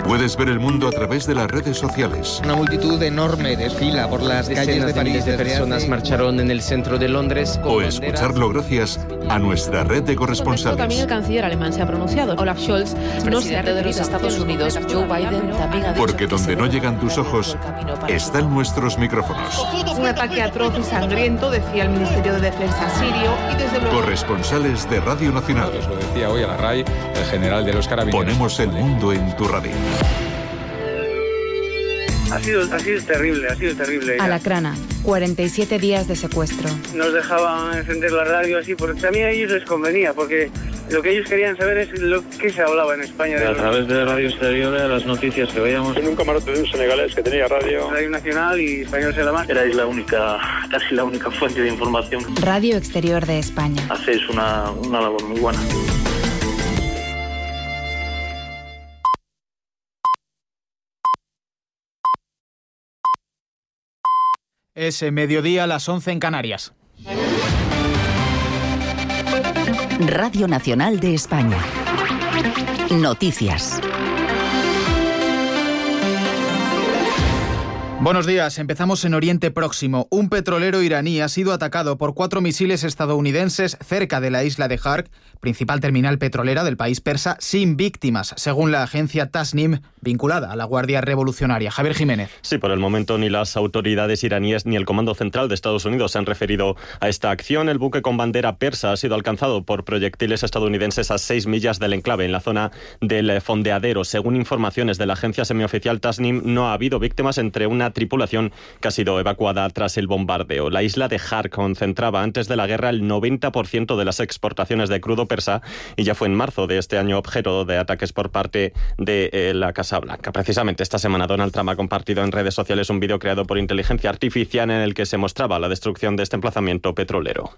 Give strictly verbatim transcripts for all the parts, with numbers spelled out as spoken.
Puedes ver el mundo a través de las redes sociales. Una multitud enorme desfila por las calles de París. De personas marcharon en el centro de Londres. O escucharlo gracias a nuestra red de corresponsales. También el canciller alemán se ha pronunciado. Olaf Scholz, el presidente de los Estados Unidos, Joe Biden, también ha dicho. Porque donde no llegan tus ojos, están nuestros micrófonos. Un ataque atroz y sangriento, decía el Ministerio de Defensa sirio, y desde luego... Corresponsales de Radio Nacional. Lo decía hoy a la RAI el general de los Carabineros. Ponemos el mundo en tu radio. Ha sido, ha sido terrible, ha sido terrible. Ya. Alacrana, cuarenta y siete días de secuestro. Nos dejaban encender la radio así, porque también a ellos les convenía, porque lo que ellos querían saber es lo que se hablaba en España. A través de Radio Exterior, de las noticias que veíamos. En un camarote de un senegalés que tenía radio. Radio Nacional y Español se la más. Erais la única, casi la única fuente de información. Radio Exterior de España. Hacéis una, una labor muy buena. Es mediodía, a las once en Canarias. Radio Nacional de España. Noticias. Buenos días, empezamos en Oriente Próximo. Un petrolero iraní ha sido atacado por cuatro misiles estadounidenses cerca de la isla de Hark, principal terminal petrolera del país persa, sin víctimas, según la agencia Tasnim, vinculada a la Guardia Revolucionaria. Javier Jiménez. Sí, por el momento ni las autoridades iraníes ni el Comando Central de Estados Unidos se han referido a esta acción. El buque con bandera persa ha sido alcanzado por proyectiles estadounidenses a seis millas del enclave, en la zona del fondeadero. Según informaciones de la agencia semioficial Tasnim, no ha habido víctimas entre una tripulación que ha sido evacuada tras el bombardeo. La isla de Hark concentraba antes de la guerra el noventa por ciento de las exportaciones de crudo persa y ya fue en marzo de este año objeto de ataques por parte de eh, la Casa Blanca. Precisamente esta semana Donald Trump ha compartido en redes sociales un vídeo creado por inteligencia artificial en el que se mostraba la destrucción de este emplazamiento petrolero.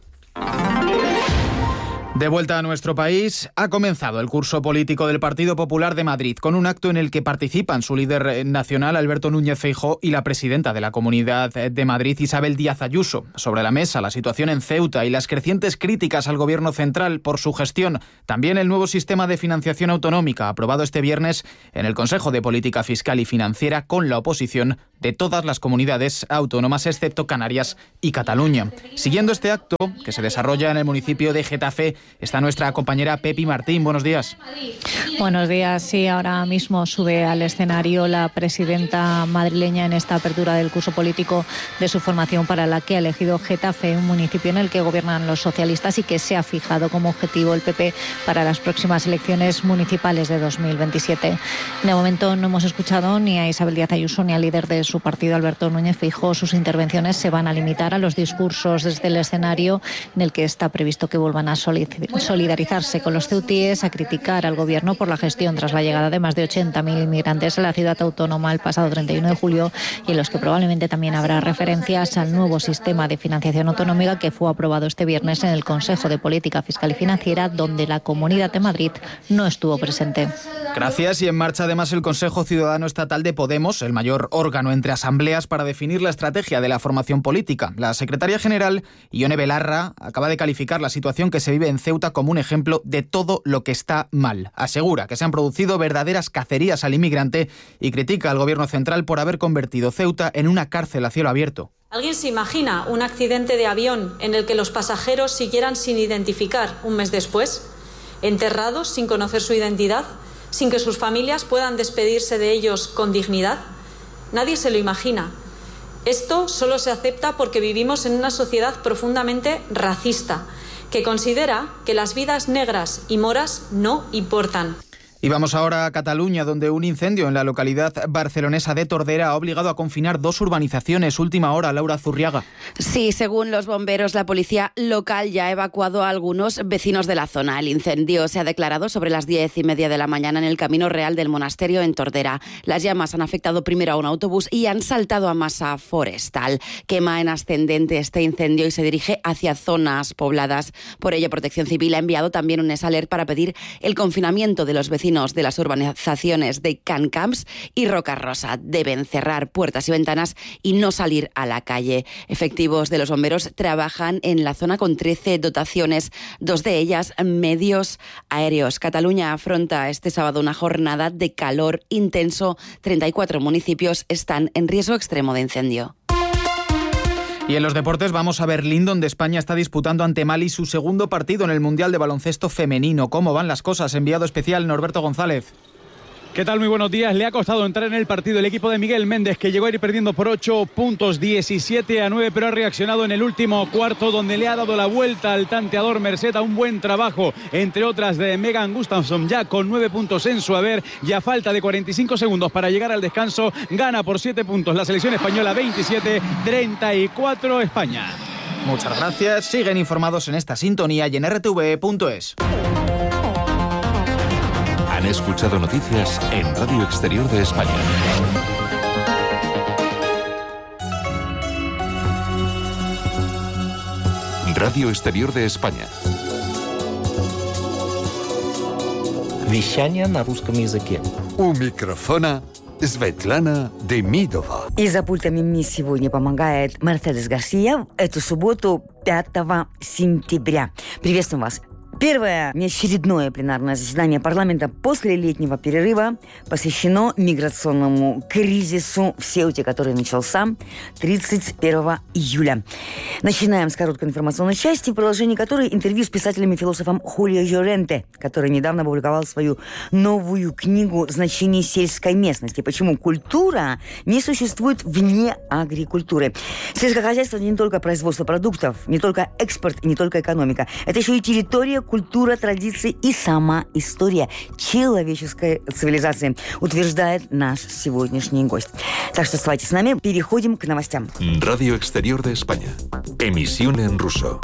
De vuelta a nuestro país, ha comenzado el curso político del Partido Popular de Madrid, con un acto en el que participan su líder nacional, Alberto Núñez Feijóo, y la presidenta de la Comunidad de Madrid, Isabel Díaz Ayuso. Sobre la mesa, la situación en Ceuta y las crecientes críticas al Gobierno central por su gestión. También el nuevo sistema de financiación autonómica, aprobado este viernes en el Consejo de Política Fiscal y Financiera, con la oposición de todas las comunidades autónomas, excepto Canarias y Cataluña. Siguiendo este acto, que se desarrolla en el municipio de Getafe, está nuestra compañera Pepi Martín. Buenos días. Buenos días. Sí, ahora mismo sube al escenario la presidenta madrileña en esta apertura del curso político de su formación, para la que ha elegido Getafe, un municipio en el que gobiernan los socialistas y que se ha fijado como objetivo el P P para las próximas elecciones municipales de dos mil veintisiete. De momento no hemos escuchado ni a Isabel Díaz Ayuso ni al líder de su partido, Alberto Núñez Feijóo. Sus intervenciones se van a limitar a los discursos desde el escenario, en el que está previsto que vuelvan a solidarizarse con los ceutíes, a criticar al gobierno por la gestión tras la llegada de más de ochenta mil inmigrantes a la ciudad autónoma el pasado treinta y uno de julio, y en los que probablemente también habrá referencias al nuevo sistema de financiación autonómica que fue aprobado este viernes en el Consejo de Política Fiscal y Financiera, donde la Comunidad de Madrid no estuvo presente. Gracias. Y en marcha además el Consejo Ciudadano Estatal de Podemos, el mayor órgano entre asambleas para definir la estrategia de la formación política. La secretaria general, Ione Belarra, acaba de calificar la situación que se vive en Ceuta como un ejemplo de todo lo que está mal. Asegura que se han producido verdaderas cacerías al inmigrante y critica al gobierno central por haber convertido Ceuta en una cárcel a cielo abierto. ¿Alguien se imagina un accidente de avión en el que los pasajeros siguieran sin identificar un mes después, enterrados sin conocer su identidad, sin que sus familias puedan despedirse de ellos con dignidad? Nadie se lo imagina. Esto solo se acepta porque vivimos en una sociedad profundamente racista, que considera que las vidas negras y moras no importan. Y vamos ahora a Cataluña, donde un incendio en la localidad barcelonesa de Tordera ha obligado a confinar dos urbanizaciones. Última hora, Laura Zurriaga. Sí, según los bomberos, la policía local ya ha evacuado a algunos vecinos de la zona. El incendio se ha declarado sobre las diez y media de la mañana en el Camino Real del Monasterio en Tordera. Las llamas han afectado primero a un autobús y han saltado a masa forestal. Quema en ascendente este incendio y se dirige hacia zonas pobladas. Por ello, Protección Civil ha enviado también un S A L E R T para pedir el confinamiento de los vecinos vecinos de las urbanizaciones de Can Camps y Roca Rosa. Deben cerrar puertas y ventanas y no salir a la calle. Efectivos de los bomberos trabajan en la zona con trece dotaciones, dos de ellas medios aéreos. Cataluña afronta este sábado una jornada de calor intenso. treinta y cuatro municipios están en riesgo extremo de incendio. Y en los deportes vamos a Berlín, donde España está disputando ante Mali su segundo partido en el Mundial de Baloncesto Femenino. ¿Cómo van las cosas? Enviado especial Norberto González. ¿Qué tal? Muy buenos días. Le ha costado entrar en el partido el equipo de Miguel Méndez, que llegó a ir perdiendo por ocho puntos, diecisiete a nueve, pero ha reaccionado en el último cuarto, donde le ha dado la vuelta al tanteador Merced. A un buen trabajo, entre otras, de Megan Gustafsson, ya con nueve puntos en su haber, y a falta de cuarenta y cinco segundos para llegar al descanso, gana por siete puntos la selección española. Veintisiete treinta y cuatro España. Muchas gracias. Siguen informados en esta sintonía y en r t v punto es. Han escuchado noticias en Radio Exterior de España. Radio Exterior de España. Вещание на русском языке. У микрофона Светлана Демидова. И за пультами мне сегодня помогает Мерседес Гарсия. Эту субботу, пятого сентября. Приветствуем вас. Первое неочередное пленарное заседание парламента после летнего перерыва посвящено миграционному кризису в Сеуте, который начался тридцать первого июля. Начинаем с короткой информационной части, в продолжении которой интервью с писателем и философом Хулио Llorente, который недавно опубликовал свою новую книгу «Значение сельской местности. Почему культура не существует вне агрикультуры». Сельское хозяйство не только производство продуктов, не только экспорт и не только экономика. Это еще и территория, культура, традиции и сама история человеческой цивилизации, утверждает наш сегодняшний гость. Так что оставайтесь с нами, переходим к новостям. Radio Exterior de España. Emisión en ruso.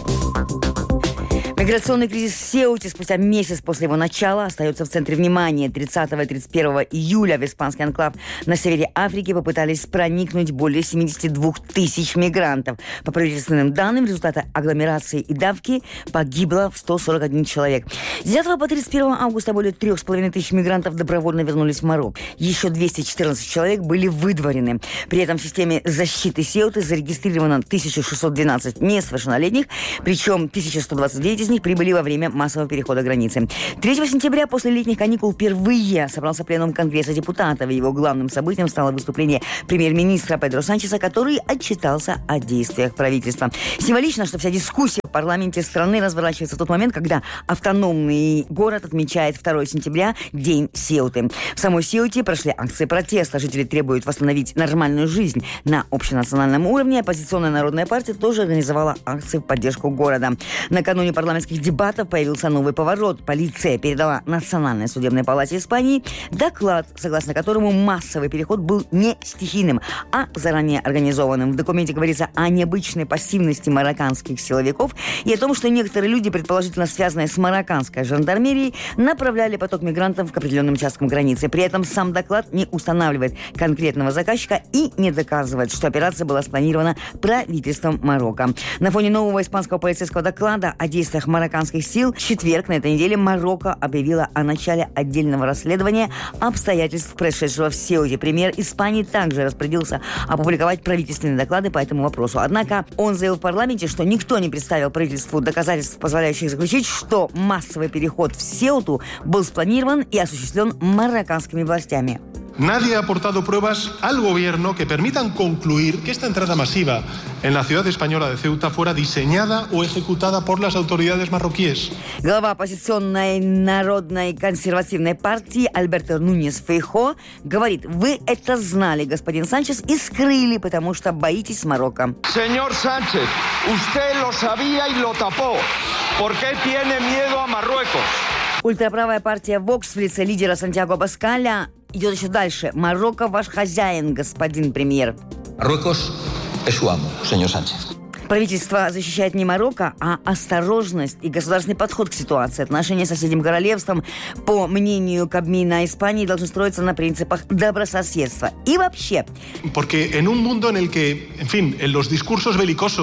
Миграционный кризис в Сеуте спустя месяц после его начала остается в центре внимания. тридцатого и тридцать первого июля в испанский анклав на севере Африки попытались проникнуть более семьдесят две тысячи мигрантов. По правительственным данным, в результате агломерации и давки погибло сто сорок один человек. С десятого по тридцать первого августа более трех с половиной тысяч мигрантов добровольно вернулись в Марокко. Еще двести четырнадцать человек были выдворены. При этом в системе защиты Сеуты зарегистрировано тысяча шестьсот двенадцать несовершеннолетних, причем тысяча сто двадцать девять из них прибыли во время массового перехода границы. третьего сентября после летних каникул впервые собрался пленум Конгресса депутатов. Его главным событием стало выступление премьер-министра Педро Санчеса, который отчитался о действиях правительства. Символично, что вся дискуссия в парламенте страны разворачивается в тот момент, когда автономный город отмечает второго сентября День Сеуты. В самой Сеуте прошли акции протеста. Жители требуют восстановить нормальную жизнь на общенациональном уровне. Оппозиционная Народная партия тоже организовала акции в поддержку города. Накануне парламентских дебатов появился новый поворот. Полиция передала Национальной судебной палате Испании доклад, согласно которому массовый переход был не стихийным, а заранее организованным. В документе говорится о необычной пассивности марокканских силовиков и о том, что некоторые люди, предположительно связанные с марокканской жандармерией, направляли поток мигрантов к определенным участкам границы. При этом сам доклад не устанавливает конкретного заказчика и не доказывает, что операция была спланирована правительством Марокко. На фоне нового испанского полицейского доклада о действиях марокканских сил в четверг на этой неделе Марокко объявила о начале отдельного расследования обстоятельств происшедшего в Сеуте. Премьер Испании также распорядился опубликовать правительственные доклады по этому вопросу. Однако он заявил в парламенте, что никто не представил правительству доказательств, позволяющих заключить, что массовый переход в Сеуту был спланирован и осуществлен марокканскими властями. Nadie ha aportado pruebas al gobierno que permitan concluir que esta entrada masiva en la ciudad española de Ceuta fuera diseñada o ejecutada por las autoridades marroquíes. Глава оппозиционной народной консервативной партии Альберто Нуньес Фейхо говорит: вы это знали, господин Санчес, и скрыли, потому что боитесь Марокко. Señor Sánchez, usted lo sabía y lo tapó. ¿Por qué tiene miedo a Marruecos? Ультраправая партия Вокс в лице лидера Сантьяго Абаскаля идет еще дальше. Марокко ваш хозяин, господин премьер. Marruecos es su amo, señor Sánchez. Правительство защищает не Марокко, а осторожность и государственный подход к ситуации. Отношения с соседним королевством, по мнению Кабмина Испании, должны строиться на принципах добрососедства. И вообще. Porque en un mundo en el que, en fin, en los discursos belicosos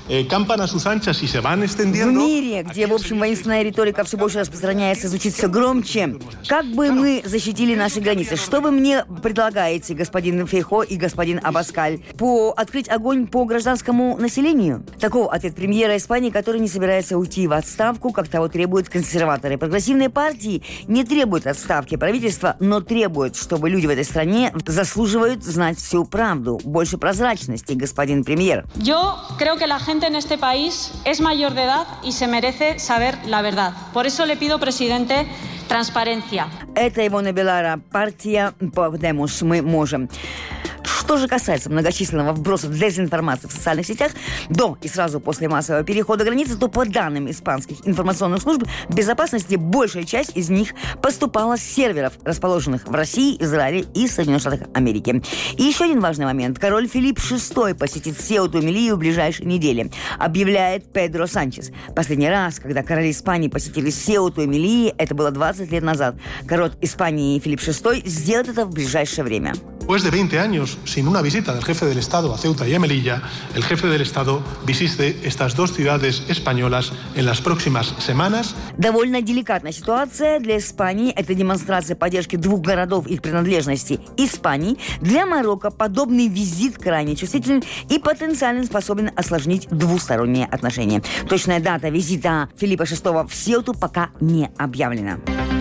eh, campan a sus anchas y se van В extendiendo. мире, где, в общем, воинственная риторика все больше распространяется, звучит все громче, как бы мы защитили наши границы? Что вы мне предлагаете, господин Фейхо и господин Абаскаль? По открыть огонь по гражданскому населению? Таков ответ премьера Испании, который не собирается уйти в отставку, как того требуют консерваторы. Прогрессивные партии не требуют отставки правительства, но требуют, чтобы люди в этой стране заслуживают знать всю правду. Больше прозрачности, господин премьер. Yo creo que la gente en este país es mayor de edad y se merece saber la verdad. Por eso le pido, presidente, transparencia. Это Ивона Белара, партия Podemos, мы можем. Что же касается многочисленного вброса дезинформации в социальных сетях до и сразу после массового перехода границы, то по данным испанских информационных служб безопасности, большая часть из них поступала с серверов, расположенных в России, Израиле и Соединенных Штатах Америки. И еще один важный момент. Король Филипп шестой посетит Сеуту и Мелиллу в ближайшие недели, объявляет Педро Санчес. Последний раз, когда короли Испании посетили Сеуту и Мелиллу, это было двадцать лет назад. Король Испании Филипп шестой сделает это в ближайшее время. Después de veinte años sin una visita del jefe del Estado a Ceuta y a Melilla, el jefe del Estado visite estas dos ciudades españolas en las próximas semanas. Довольно деликатная ситуация для Испании. Это демонстрация поддержки двух городов их принадлежности Испании. Для Марокко подобный визит крайне чувствителен и потенциально способен осложнить двусторонние отношения. Точная дата визита Филиппа шестого в Сеуту пока не объявлена.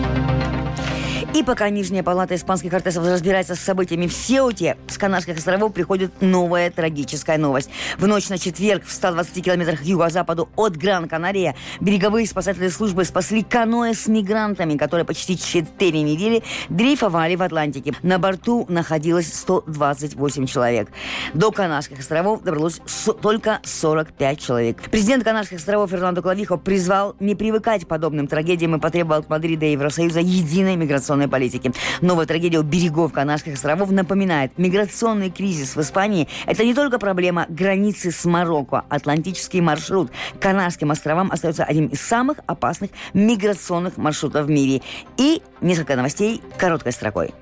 И пока Нижняя палата испанских кортесов разбирается с событиями в Сеуте, с Канарских островов приходит новая трагическая новость. В ночь на четверг в ста двадцати километрах к юго-западу от Гран-Канария береговые спасательные службы спасли каноэ с мигрантами, которые почти четыре недели дрейфовали в Атлантике. На борту находилось сто двадцать восемь человек. До Канарских островов добралось со- только сорок пять человек. Президент Канарских островов Фернандо Клавихо призвал не привыкать к подобным трагедиям и потребовал от Мадрида и Евросоюза единой миграционной политики. Новая трагедия у берегов Канарских островов напоминает, миграционный кризис в Испании – это не только проблема границы с Марокко. Атлантический маршрут к Канарским островам остается одним из самых опасных миграционных маршрутов в мире. И несколько новостей короткой строкой.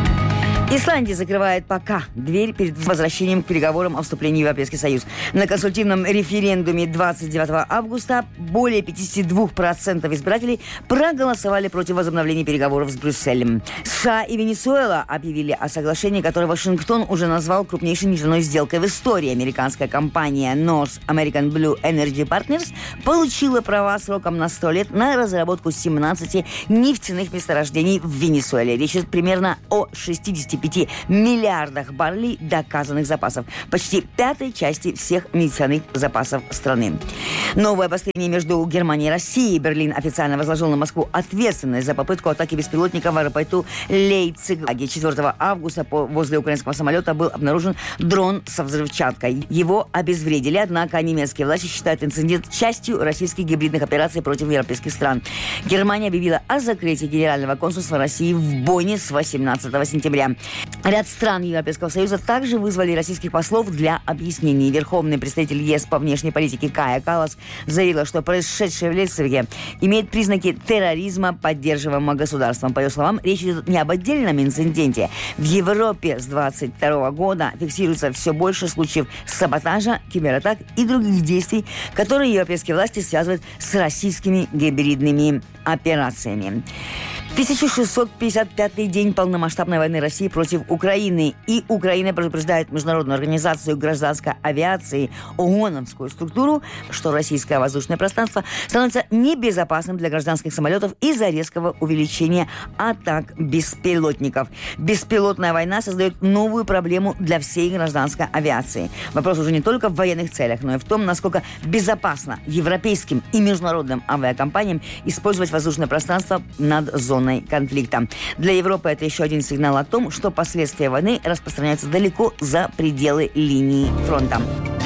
Исландия закрывает пока дверь перед возвращением к переговорам о вступлении в Европейский Союз. На консультативном референдуме двадцать девятого августа более пятьдесят два процента избирателей проголосовали против возобновления переговоров с Брюсселем. США и Венесуэла объявили о соглашении, которое Вашингтон уже назвал крупнейшей нефтяной сделкой в истории. Американская компания North American Blue Energy Partners получила права сроком на сто лет на разработку семнадцати нефтяных месторождений в Венесуэле. Речь идет примерно о шестидесяти пяти миллиардах баррелей доказанных запасов, почти пятой части всех нефтяных запасов страны. Новое обострение между Германией и Россией. Берлин официально возложил на Москву ответственность за попытку атаки беспилотника в аэропорту Лейпциг. четвёртого августа возле украинского самолета был обнаружен дрон со взрывчаткой. Его обезвредили, однако немецкие власти считают инцидент частью российских гибридных операций против европейских стран. Германия объявила о закрытии Генерального консульства России в Бонне с восемнадцатого сентября. Ряд стран Европейского Союза также вызвали российских послов для объяснений. Верховный представитель ЕС по внешней политике Кая Каллас заявила, что происшедшее в Лейпциге имеет признаки терроризма, поддерживаемого государством. По ее словам, речь идет не об отдельном инциденте. В Европе с двадцать второго года фиксируется все больше случаев саботажа, кибератак и других действий, которые европейские власти связывают с российскими гибридными операциями. тысяча шестьсот пятьдесят пятый день полномасштабной войны России против Украины. И Украина предупреждает Международную организацию гражданской авиации, ООНовскую структуру, что российское воздушное пространство становится небезопасным для гражданских самолетов из-за резкого увеличения атак беспилотников. Беспилотная война создает новую проблему для всей гражданской авиации. Вопрос уже не только в военных целях, но и в том, насколько безопасно европейским и международным авиакомпаниям использовать воздушное пространство над зоной конфликта. Для Европы это еще один сигнал о том, что последствия войны распространяются далеко за пределы линии фронта.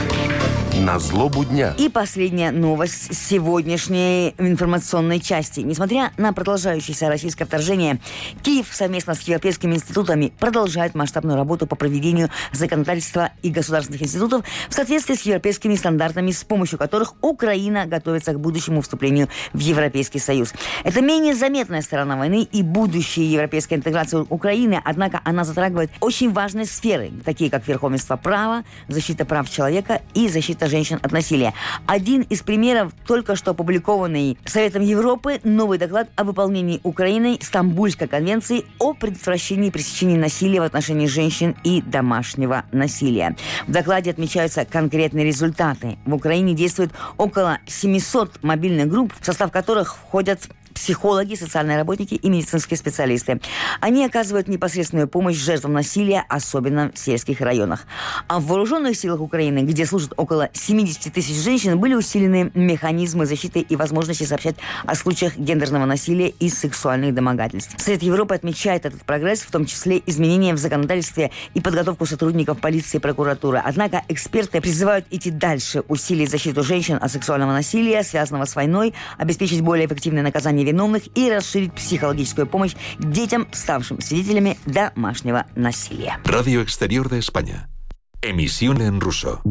На злобу дня. И последняя новость сегодняшней информационной части. Несмотря на продолжающееся российское вторжение, Киев совместно с европейскими институтами продолжает масштабную работу по проведению законодательства и государственных институтов в соответствии с европейскими стандартами, с помощью которых Украина готовится к будущему вступлению в Европейский Союз. Это менее заметная сторона войны и будущая европейская интеграция Украины, однако она затрагивает очень важные сферы, такие как верховенство права, защита прав человека и защита женщин от насилия. Один из примеров только что опубликованный Советом Европы новый доклад о выполнении Украиной Стамбульской конвенции о предотвращении и пресечении насилия в отношении женщин и домашнего насилия. В докладе отмечаются конкретные результаты. В Украине действует около семисот мобильных групп, в состав которых входят психологи, социальные работники и медицинские специалисты. Они оказывают непосредственную помощь жертвам насилия, особенно в сельских районах. А в вооруженных силах Украины, где служат около семьдесят тысяч женщин, были усилены механизмы защиты и возможности сообщать о случаях гендерного насилия и сексуальных домогательств. Совет Европы отмечает этот прогресс, в том числе изменения в законодательстве и подготовку сотрудников полиции и прокуратуры. Однако эксперты призывают идти дальше, усилить защиту женщин от сексуального насилия, связанного с войной, обеспечить более эффективное наказание виновных и расширить психологическую помощь детям, ставшим свидетелями домашнего насилия. Radio Exterior de España. Emisión en ruso.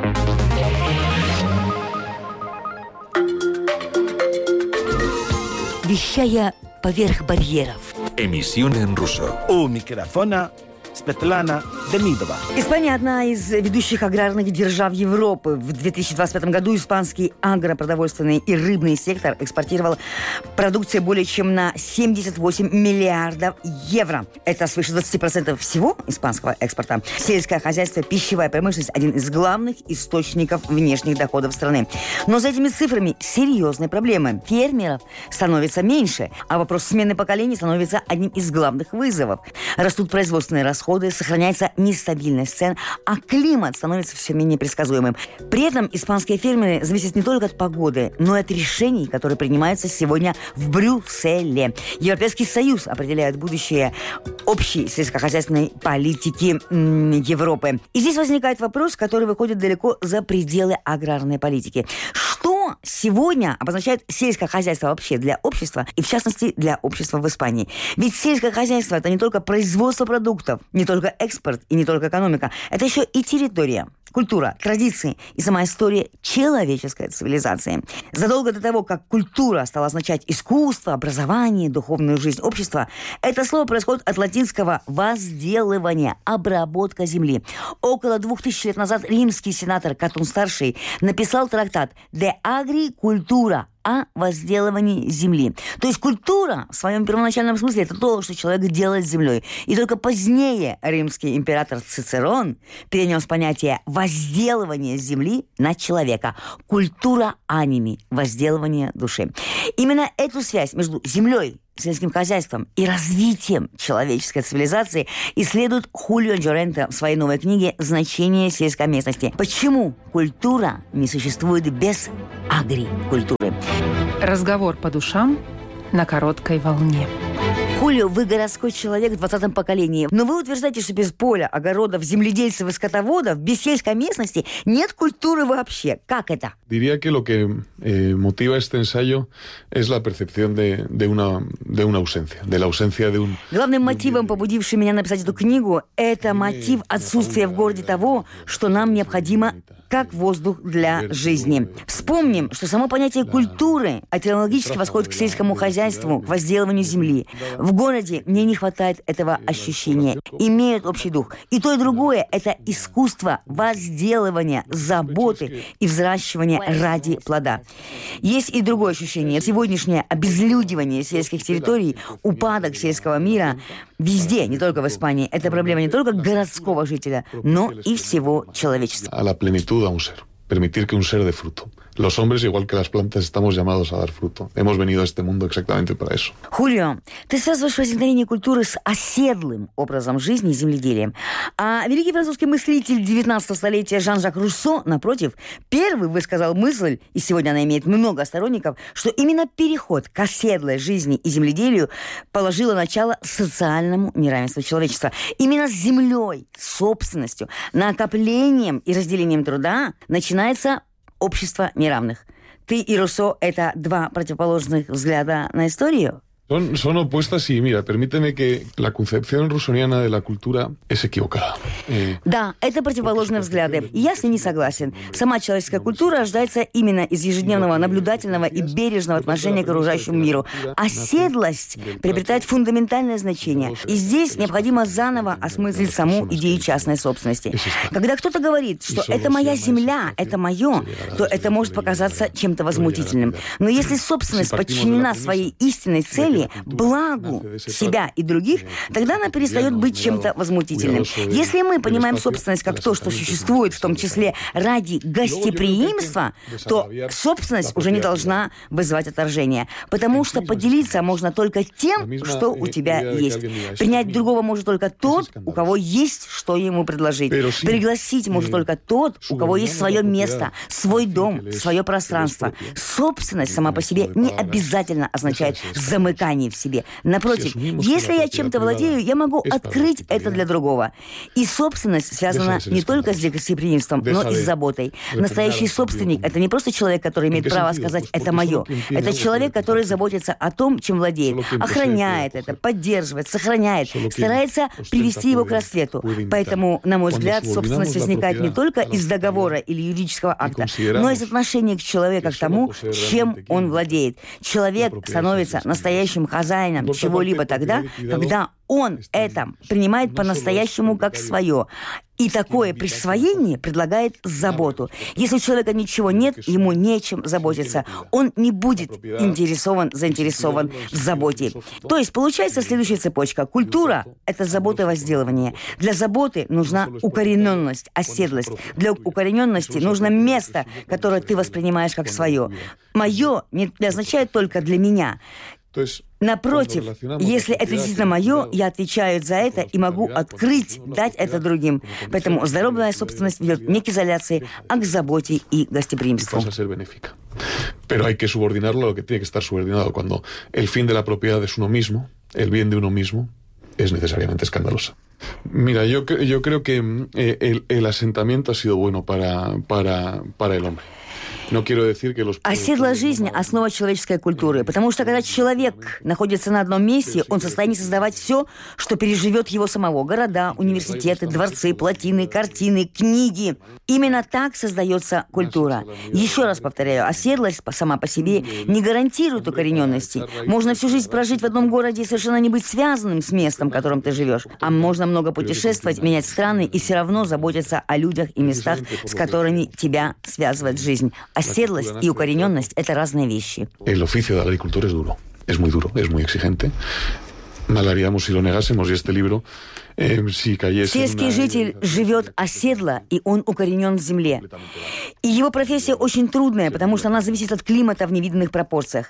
Вещая поверх барьеров. Emisión en ruso. У микрофона Светлана Демидова. Испания – одна из ведущих аграрных держав Европы. В две тысячи двадцать пятом году испанский агропродовольственный и рыбный сектор экспортировал продукции более чем на семьдесят восемь миллиардов евро. Это свыше двадцать процентов всего испанского экспорта. Сельское хозяйство, пищевая промышленность – один из главных источников внешних доходов страны. Но за этими цифрами серьезные проблемы. Фермеров становится меньше, а вопрос смены поколений становится одним из главных вызовов. Растут производственные расходы, сохраняется нестабильность цен, а климат становится все менее предсказуемым. При этом испанские фермеры зависят не только от погоды, но и от решений, которые принимаются сегодня в Брюсселе. Европейский Союз определяет будущее общей сельскохозяйственной политики м- Европы. И здесь возникает вопрос, который выходит далеко за пределы аграрной политики. Что сегодня обозначает сельское хозяйство вообще для общества, и в частности для общества в Испании? Ведь сельское хозяйство – это не только производство продуктов, не только экспорт и не только экономика. Это еще и территория, культура, традиции и сама история человеческой цивилизации. Задолго до того, как культура стала означать искусство, образование, духовную жизнь общества, это слово происходит от латинского «возделывание», обработка земли. Около двух тысяч лет назад римский сенатор Катун-старший написал трактат «De Agri Cultura» о возделывании земли. То есть культура в своем первоначальном смысле – это то, что человек делает с землей. И только позднее римский император Цицерон перенес понятие возделывания земли на человека. Культура аними – возделывание души. Именно эту связь между землей, сельским хозяйством и развитием человеческой цивилизации исследует Хулио Джоренто в своей новой книге «Значение сельской местности». Почему культура не существует без агрикультуры? Разговор по душам на короткой волне. Хулио, вы городской человек в двадцатом поколении, но вы утверждаете, что без поля, огородов, земледельцев и скотоводов, без сельской местности нет культуры вообще. Как это? Diría que lo que eh, motiva este ensayo es la percepción de, de, una, de una ausencia, de la ausencia de un... Главным мотивом, побудившим меня написать эту книгу, это мотив отсутствия в городе того, что нам необходимо как воздух для жизни. Вспомним, что само понятие культуры этимологически восходит к сельскому хозяйству, к возделыванию земли. В городе мне не хватает этого ощущения. Имеют общий дух. И то, и другое – это искусство возделывания, заботы и взращивания ради плода. Есть и другое ощущение. Сегодняшнее обезлюдивание сельских территорий, упадок сельского мира везде, не только в Испании. Это проблема не только городского жителя, но и всего человечества. A un ser, permitir que un ser dé fruto. Los hombres, igual que las plantas, estamos llamados a dar fruto. Hemos venido a este mundo exactamente para eso. Хулио, ты связываешь возникновение культуры с оседлым образом жизни и земледелием. А великий французский мыслитель девятнадцатого столетия Жан-Жак Руссо, напротив, первый высказал мысль, и сегодня она имеет много сторонников, что именно переход к оседлой жизни и земледелию положило начало социальному неравенству человечества. Именно с землей, собственностью, накоплением и разделением труда начинается общество неравных. Ты и Руссо – это два противоположных взгляда на историю? Son, son opuestas y, mira, permíteme que la concepción rusoniana de la cultura es equivocada. Eh... Да, это противоположные взгляды. И я с ней не согласен. Сама человеческая культура рождается именно из ежедневного наблюдательного и бережного отношения к окружающему миру. Оседлость приобретает фундаментальное значение. И здесь необходимо заново осмыслить саму идею частной собственности. Когда кто-то говорит, что это моя земля, это мое, то это может показаться чем-то возмутительным. Но если собственность подчинена своей истинной цели, благу себя и других, тогда она перестает быть чем-то возмутительным. Если мы понимаем собственность как то, что существует в том числе ради гостеприимства, то собственность уже не должна вызывать отторжение. Потому что поделиться можно только тем, что у тебя есть. Принять другого может только тот, у кого есть что ему предложить. Пригласить может только тот, у кого есть свое место, свой дом, свое пространство. Собственность сама по себе не обязательно означает замыкание в себе. Напротив, если я чем-то владею, я могу открыть это для другого. И собственность связана не только с гостеприимством, но и с заботой. Настоящий собственник – это не просто человек, который имеет право сказать «это мое». Это человек, который заботится о том, чем владеет, охраняет это, поддерживает, сохраняет, старается привести его к рассвету. Поэтому, на мой взгляд, собственность возникает не только из договора или юридического акта, но и из отношения к человеку к тому, чем он владеет. Человек становится настоящим хозяином чего-либо тогда, когда он это принимает по-настоящему как свое. И такое присвоение предлагает заботу. Если у человека ничего нет, ему нечем заботиться. Он не будет интересован, заинтересован в заботе. То есть получается следующая цепочка. Культура – это забота и возделывание. Для заботы нужна укорененность, оседлость. Для укорененности нужно место, которое ты воспринимаешь как свое. Мое не означает только для меня. Напротив, если это действительно мое, я отвечаю за это и могу открыть, дать это другим. Поэтому здоровая собственность ведет не к изоляции, а к заботе и гостеприимству. Pero hay que subordinarlo a lo que tiene que estar subordinado. Cuando el fin de la propiedad es uno mismo, el bien de uno mismo, es necesariamente escandaloso. Mira, yo, yo creo que eh, el, el asentamiento ha sido bueno para, para, para el hombre. No quiero decir que los... Оседлая жизнь – основа человеческой культуры, потому что когда человек находится на одном месте, он в состоянии создавать все, что переживет его самого. Города, университеты, дворцы, плотины, картины, книги. Именно так создается культура. Еще раз повторяю, оседлость сама по себе не гарантирует укорененности. Можно всю жизнь прожить в одном городе и совершенно не быть связанным с местом, в котором ты живешь. А можно много путешествовать, менять страны и все равно заботиться о людях и местах, с которыми тебя связывает жизнь. Оседлость и укорененность – это разные вещи. El oficio de agricultor es duro, es muy duro, es muy exigente. Mal haríamos si lo negásemos, y este libro, eh, si cayese... Сельский житель живет оседло, и он укоренен в земле. И его профессия очень трудная, потому что она зависит от климата в невиданных пропорциях.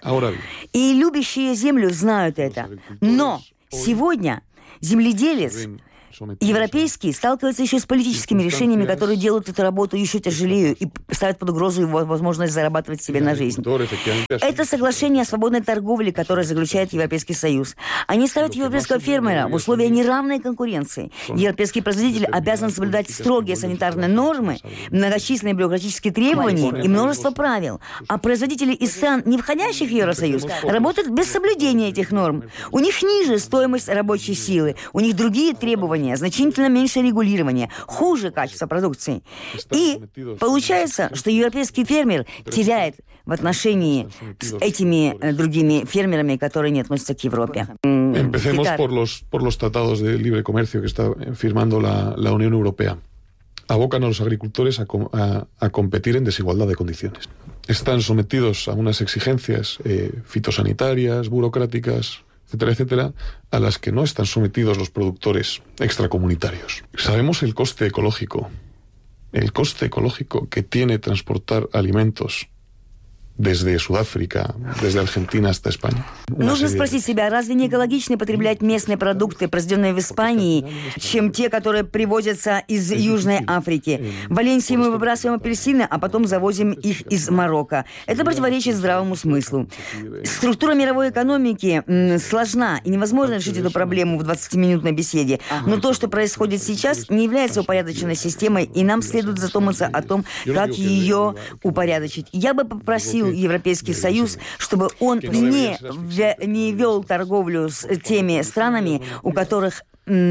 И любящие землю знают это. Но сегодня земледелец европейский сталкивается еще с политическими решениями, которые делают эту работу еще тяжелее и ставят под угрозу его возможность зарабатывать себе на жизнь. Это соглашение о свободной торговле, которое заключает Европейский Союз. Они ставят европейского фермера в условия неравной конкуренции. Европейский производитель обязан соблюдать строгие санитарные нормы, многочисленные бюрократические требования и множество правил. А производители из стран, не входящих в Евросоюз, работают без соблюдения этих норм. У них ниже стоимость рабочей силы, у них другие требования, значительно меньше регулирования, хуже качество продукции. И получается, что европейский фермер теряет в отношении с этими другими фермерами, которые не относятся к Европе. Empecemos por los, por los tratados de libre comercio que está firmando la, la Unión Europea. Abocan a los agricultores a, a, a competir en desigualdad de condiciones. Están sometidos a unas exigencias eh, fitosanitarias, burocráticas, etcétera, etcétera, a las que no están sometidos los productores extracomunitarios. Sabemos el coste ecológico, el coste ecológico que tiene transportar alimentos desde Sudáfrica, desde Аргентина hasta Españа. Нужно спросить себя, разве не экологичнее потреблять местные продукты, произведенные в Испании, чем те, которые привозятся из Южной Африки? В Валенсии мы выбрасываем апельсины, а потом завозим их из Марокко. Это противоречит здравому смыслу. Структура мировой экономики м, сложна, и невозможно решить эту проблему в двадцатиминутной беседе. Но то, что происходит сейчас, не является упорядоченной системой, и нам следует задуматься о том, как ее упорядочить. Я бы попросил просил Европейский Союз, чтобы он не, не вел торговлю с теми странами, у которых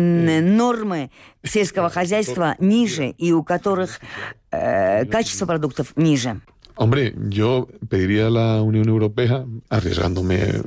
нормы сельского хозяйства ниже и у которых э, качество продуктов ниже. Hombre, yo pediría a la Unión Europea, arriesgándome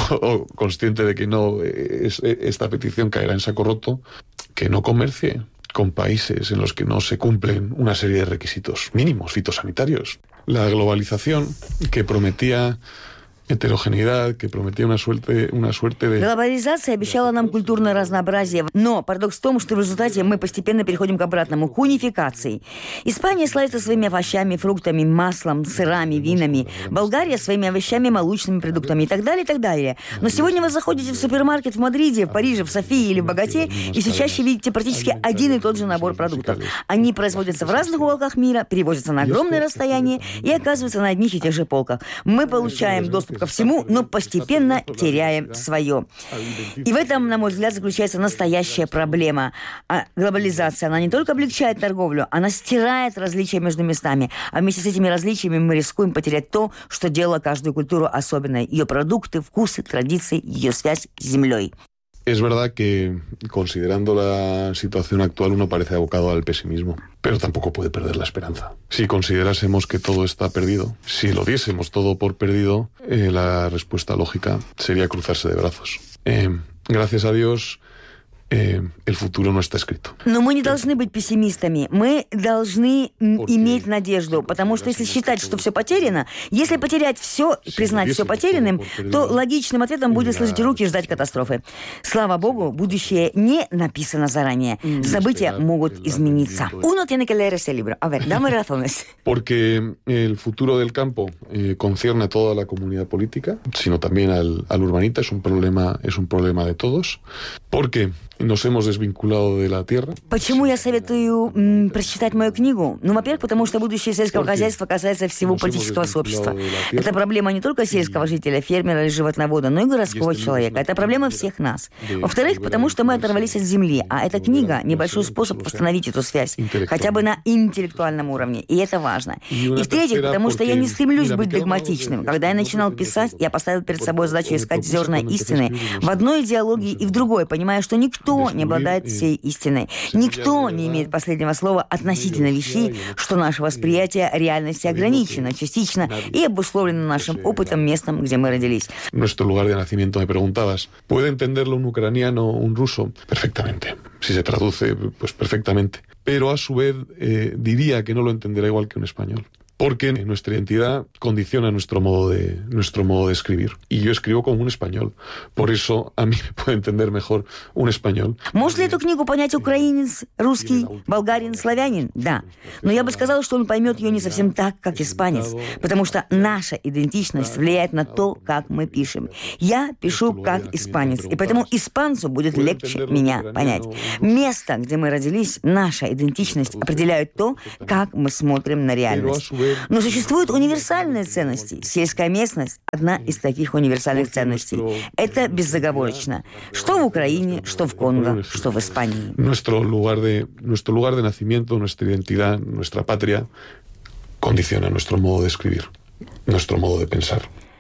o consciente de que no es, esta petición caerá en saco roto, que no comercie con países en los que no se cumplen una serie de requisitos mínimos fitosanitarios. La globalización que prometía heterogeneidad, que prometía una suerte, una suerte de... Глобализация обещала нам культурное разнообразие, но парадокс в том, что в результате мы постепенно переходим к обратному, к унификации. Испания славится своими овощами, фруктами, маслом, сырами, винами. Болгария своими овощами, молочными продуктами и так далее, и так далее. Но сегодня вы заходите в супермаркет в Мадриде, в Париже, в Софии или в Богате, и все чаще видите практически один и тот же набор продуктов. Они производятся в разных уголках мира, перевозятся на огромное расстояние и оказываются на одних и тех же полках. Мы получаем доступ ко всему, но постепенно теряем свое. И в этом, на мой взгляд, заключается настоящая проблема. А глобализация, она не только облегчает торговлю, она стирает различия между местами. А вместе с этими различиями мы рискуем потерять то, что делало каждую культуру особенной. Ее продукты, вкусы, традиции, ее связь с землей. Es verdad que, considerando la situación actual, uno parece abocado al pesimismo, pero tampoco puede perder la esperanza. Si considerásemos que todo está perdido, si lo diésemos todo por perdido, eh, la respuesta lógica sería cruzarse de brazos. Eh, gracias a Dios, eh, el futuro no está escrito. Но мы не должны быть пессимистами. Мы должны иметь надежду, потому что если считать, что все потеряно, если потерять все, признать все потерянным, то логичным ответом будет сложить руки и ждать катастрофы. Слава Богу, будущее не написано заранее. События могут измениться. Uno tiene que leer ese libro. A ver, dame razones. Porque el futuro del campo eh, concierne a toda la comunidad política, sino también al, al urbanita. Es un problema, es un problema de todos. Porque nos hemos desvinculado de la tierra. Почему я советую м, прочитать мою книгу? Ну, во-первых, потому что будущее сельского Porque хозяйства касается всего политического сообщества. Это проблема не только сельского жителя, фермера или животновода, но и городского человека. Это проблема всех нас. Во-вторых, потому что мы оторвались от земли, а эта книга — небольшой способ восстановить эту связь, хотя бы на интеллектуальном уровне, и это важно. И в-третьих, потому что я не стремлюсь быть догматичным. Когда я начинал писать, я поставил перед собой задачу искать зерна истины в одной идеологии и в другой, понимая, что никто Никто не обладает всей истиной. Никто не имеет последнего слова относительно вещей, что наше восприятие реальности ограничено, частично и обусловлено нашим опытом местом, где мы родились. Nuestro lugar de nacimiento, me preguntabas. ¿Puede entenderlo un ucraniano o un ruso? Perfectamente. Si se traduce, pues perfectamente. Pero a su vez eh, diría que no lo entenderá igual que un español. Porque nuestra identidad condiciona nuestro modo de nuestro modo de escribir. Y yo escribo como un español. Por eso a mí me puede entender mejor un español. Может ли эту книгу понять украинец, русский, болгарин, славянин? Да. Но я бы сказала, что он поймет ее не совсем так, как испанец. Потому что наша идентичность влияет на то, как мы пишем. Я пишу как испанец. И поэтому испанцу будет легче меня понять. Место, где мы родились, наша идентичность определяет то, как мы смотрим на реальность. Но существуют универсальные ценности. Сельская местность – одна из таких универсальных ценностей. Это безоговорочно. Что в Украине, что в Конго, что в Испании. Nuestro lugar de, nuestro lugar de nacimiento, nuestra identidad, nuestra patria, condiciona nuestro modo de escribir, nuestro modo de pensar.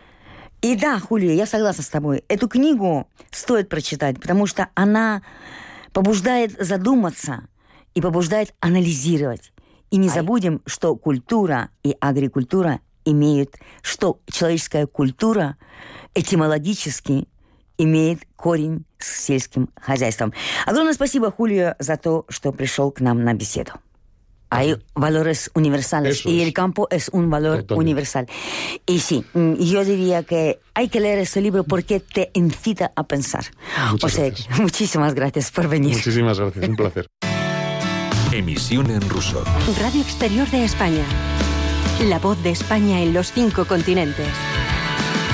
И да, Хулия, я согласна с тобой. Эту книгу стоит прочитать, потому что она побуждает задуматься и побуждает анализировать. И не забудем, что культура и агрикультура имеют, что человеческая культура этимологически имеет корень с сельским хозяйством. Огромное спасибо, Хулио, за то, что пришел к нам на беседу. Hay valores universales y el campo es un valor Totalmente. universal. Y sí, yo diría que hay que leer ese libro porque te incita a pensar. Muchas o sea, gracias. Muchísimas gracias por venir. Muchísimas gracias, un placer. Emisión en ruso. Radio Exterior de España. La voz de España en los cinco continentes.